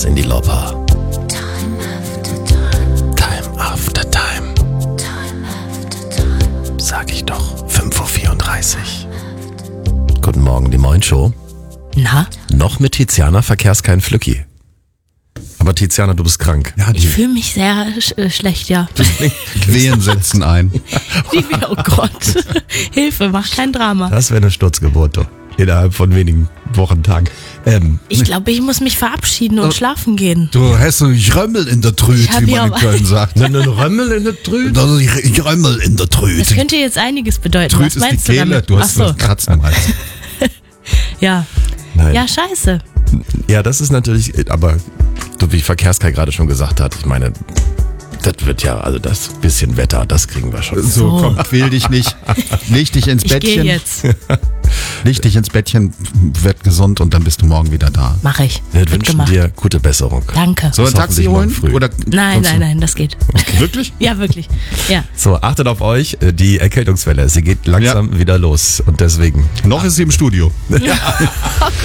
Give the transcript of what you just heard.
Cyndi Lauper. Time after time. Sag ich doch. 5:34 Uhr. Guten Morgen, die Moin Show. Na? Noch mit Tiziana, Verkehrskein Flücki. Aber Tiziana, du bist krank. Ja, Ich fühle mich sehr schlecht, ja. Wehen setzen ein. Oh Gott. Hilfe, mach kein Drama. Das wäre eine Sturzgeburt, doch. Innerhalb von wenigen Wochen, Tagen. Ich glaube, ich muss mich verabschieden und schlafen gehen. Du hast so einen Römmel in der Tröte, Ich hab wie ja man in aber- Köln sagt. Einen Römmel in der Trüte? Das ist ein Römmel in der Das Tröte. könnte jetzt einiges bedeuten. Tröte Was ist die meinst du Kehle, damit? du hast Ach so, einen Kratzen im Hals. ja. Nein. Ja, scheiße. Ja, das ist natürlich, aber so wie Verkehrskein gerade schon gesagt hat, ich meine, das wird ja, also das bisschen Wetter, das kriegen wir schon. So, komm, quäl dich nicht. Leg dich ins Ich gehe Bettchen. jetzt. Leg dich ins Bettchen, werd gesund und dann bist du morgen wieder da. Mach ich. Wir Wird wünschen gemacht. dir gute Besserung. Danke. So, ein Das Taxi hoffentlich morgen holen? früh. Oder Nein, das geht. Wirklich? Ja, wirklich. Ja. So, achtet auf euch, die Erkältungswelle, sie geht langsam wieder los und deswegen Noch ist sie im Studio.